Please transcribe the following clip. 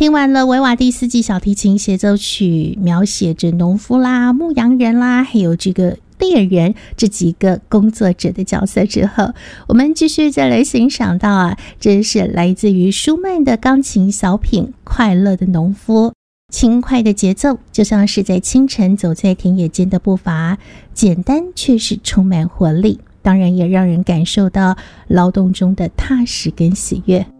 听完了维瓦第四季小提琴协奏曲，描写着农夫啦、牧羊人啦，还有这个猎人这几个工作者的角色之后，我们继续再来欣赏到这是来自于舒曼的钢琴小品《快乐的农夫》。轻快的节奏就像是在清晨走在田野间的步伐，简单却是充满活力，当然也让人感受到劳动中的踏实跟喜悦。